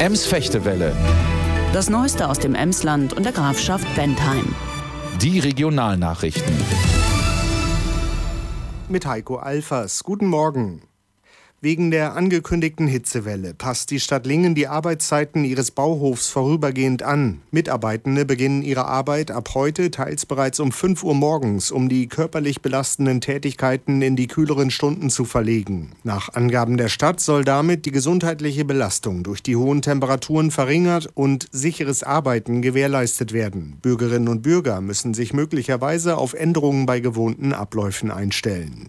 Ems-Fechtewelle. Das Neueste aus dem Emsland und der Grafschaft Bentheim. Die Regionalnachrichten. Mit Heiko Alfers. Guten Morgen. Wegen der angekündigten Hitzewelle passt die Stadt Lingen die Arbeitszeiten ihres Bauhofs vorübergehend an. Mitarbeitende beginnen ihre Arbeit ab heute teils bereits um 5 Uhr morgens, um die körperlich belastenden Tätigkeiten in die kühleren Stunden zu verlegen. Nach Angaben der Stadt soll damit die gesundheitliche Belastung durch die hohen Temperaturen verringert und sicheres Arbeiten gewährleistet werden. Bürgerinnen und Bürger müssen sich möglicherweise auf Änderungen bei gewohnten Abläufen einstellen.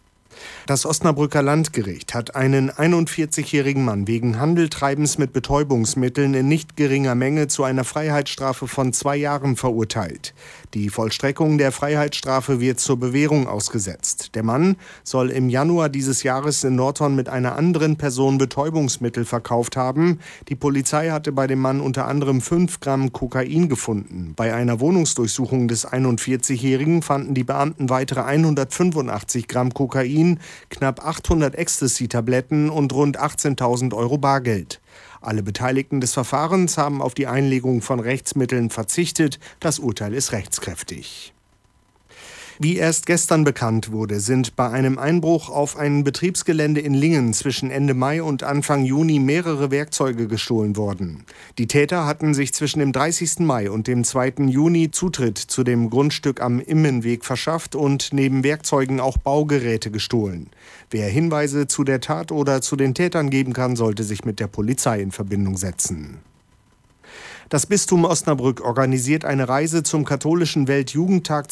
Das Osnabrücker Landgericht hat einen 41-jährigen Mann wegen Handeltreibens mit Betäubungsmitteln in nicht geringer Menge zu einer Freiheitsstrafe von 2 Jahren verurteilt. Die Vollstreckung der Freiheitsstrafe wird zur Bewährung ausgesetzt. Der Mann soll im Januar dieses Jahres in Nordhorn mit einer anderen Person Betäubungsmittel verkauft haben. Die Polizei hatte bei dem Mann unter anderem 5 Gramm Kokain gefunden. Bei einer Wohnungsdurchsuchung des 41-jährigen fanden die Beamten weitere 185 Gramm Kokain, knapp 800 Ecstasy-Tabletten und rund 18.000 Euro Bargeld. Alle Beteiligten des Verfahrens haben auf die Einlegung von Rechtsmitteln verzichtet. Das Urteil ist rechtskräftig. Wie erst gestern bekannt wurde, sind bei einem Einbruch auf ein Betriebsgelände in Lingen zwischen Ende Mai und Anfang Juni mehrere Werkzeuge gestohlen worden. Die Täter hatten sich zwischen dem 30. Mai und dem 2. Juni Zutritt zu dem Grundstück am Immenweg verschafft und neben Werkzeugen auch Baugeräte gestohlen. Wer Hinweise zu der Tat oder zu den Tätern geben kann, sollte sich mit der Polizei in Verbindung setzen. Das Bistum Osnabrück organisiert eine Reise zum katholischen Weltjugendtag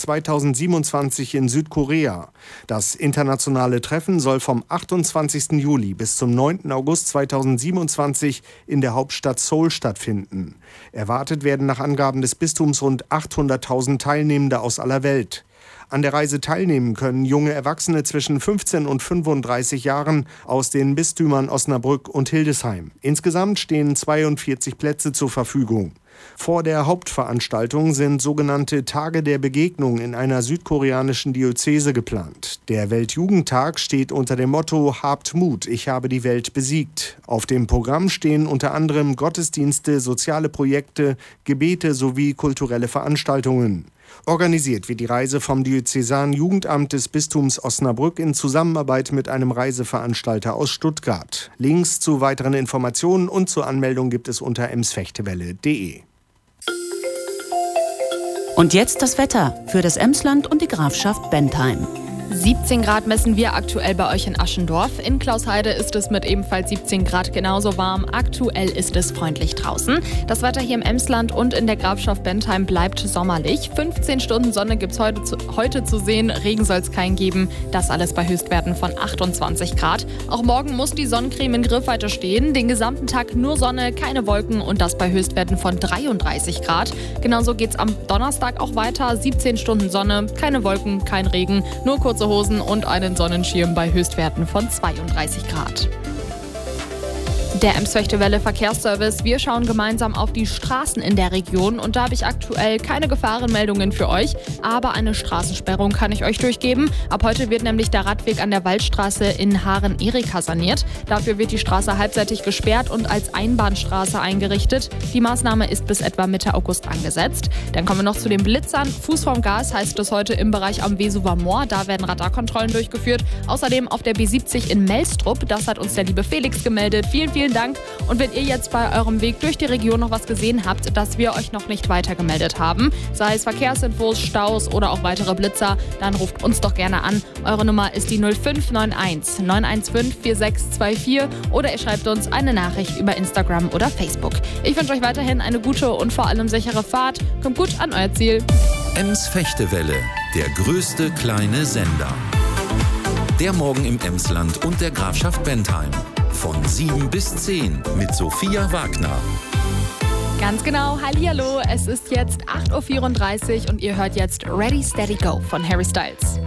2027 in Südkorea. Das internationale Treffen soll vom 28. Juli bis zum 9. August 2027 in der Hauptstadt Seoul stattfinden. Erwartet werden nach Angaben des Bistums rund 800.000 Teilnehmende aus aller Welt. An der Reise teilnehmen können junge Erwachsene zwischen 15 und 35 Jahren aus den Bistümern Osnabrück und Hildesheim. Insgesamt stehen 42 Plätze zur Verfügung. Vor der Hauptveranstaltung sind sogenannte Tage der Begegnung in einer südkoreanischen Diözese geplant. Der Weltjugendtag steht unter dem Motto „Habt Mut, ich habe die Welt besiegt". Auf dem Programm stehen unter anderem Gottesdienste, soziale Projekte, Gebete sowie kulturelle Veranstaltungen. Organisiert wird die Reise vom Diözesanen Jugendamt des Bistums Osnabrück in Zusammenarbeit mit einem Reiseveranstalter aus Stuttgart. Links zu weiteren Informationen und zur Anmeldung gibt es unter emsfechtewelle.de. Und jetzt das Wetter für das Emsland und die Grafschaft Bentheim. 17 Grad messen wir aktuell bei euch in Aschendorf. In Klausheide ist es mit ebenfalls 17 Grad genauso warm. Aktuell ist es freundlich draußen. Das Wetter hier im Emsland und in der Grafschaft Bentheim bleibt sommerlich. 15 Stunden Sonne gibt es heute zu sehen. Regen soll es keinen geben. Das alles bei Höchstwerten von 28 Grad. Auch morgen muss die Sonnencreme in Griffweite stehen. Den gesamten Tag nur Sonne, keine Wolken und das bei Höchstwerten von 33 Grad. Genauso geht es am Donnerstag auch weiter. 17 Stunden Sonne, keine Wolken, kein Regen, nur kurze Hosen und einen Sonnenschirm bei Höchstwerten von 32 Grad. Der Ems-Fechtewelle Verkehrsservice. Wir schauen gemeinsam auf die Straßen in der Region und da habe ich aktuell keine Gefahrenmeldungen für euch, aber eine Straßensperrung kann ich euch durchgeben. Ab heute wird nämlich der Radweg an der Waldstraße in Haaren-Erika saniert. Dafür wird die Straße halbseitig gesperrt und als Einbahnstraße eingerichtet. Die Maßnahme ist bis etwa Mitte August angesetzt. Dann kommen wir noch zu den Blitzern. Fuß vorm Gas heißt es heute im Bereich am Wesuwer Moor. Da werden Radarkontrollen durchgeführt. Außerdem auf der B70 in Melstrup. Das hat uns der liebe Felix gemeldet. Vielen Dank. Und wenn ihr jetzt bei eurem Weg durch die Region noch was gesehen habt, das wir euch noch nicht weitergemeldet haben, sei es Verkehrsinfos, Staus oder auch weitere Blitzer, dann ruft uns doch gerne an. Eure Nummer ist die 0591 915 4624 oder ihr schreibt uns eine Nachricht über Instagram oder Facebook. Ich wünsche euch weiterhin eine gute und vor allem sichere Fahrt. Kommt gut an euer Ziel. Ems-Fechtewelle, der größte kleine Sender. Der Morgen im Emsland und der Grafschaft Bentheim. Von 7 bis 10 mit Sophia Wagner. Ganz genau, hallihallo, es ist jetzt 8.34 Uhr und ihr hört jetzt Ready, Steady, Go von Harry Styles.